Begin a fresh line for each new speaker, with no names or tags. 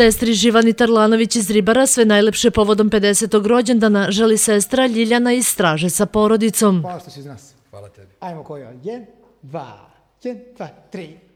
Sestri Živani Tarlanović iz Ribara sve najlepše povodom 50. rođendana želi sestra Ljiljana iz Straže sa porodicom.
Hvala što si uz nas.
Hvala tebi.
Ajmo koji je? 1, 2, 1, 2, 3.